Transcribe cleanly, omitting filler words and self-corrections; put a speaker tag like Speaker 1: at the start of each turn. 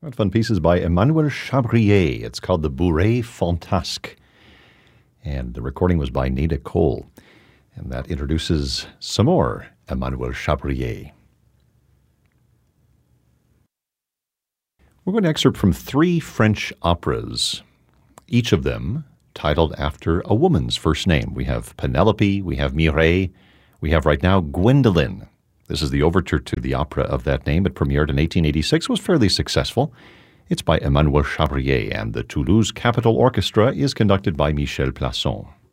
Speaker 1: That fun piece is by Emmanuel Chabrier. It's called the Bourrée Fantasque. And the recording was by Nada Cole. And that introduces some more Emmanuel Chabrier. We're going to excerpt from 3 French operas, each of them titled after a woman's first name. We have Penelope, we have Mireille, we have right now Gwendoline. This is the overture to the opera of that name. It premiered in 1886, was fairly successful. It's by Emmanuel Chabrier, and the Toulouse Capitol Orchestra is conducted by Michel Plasson.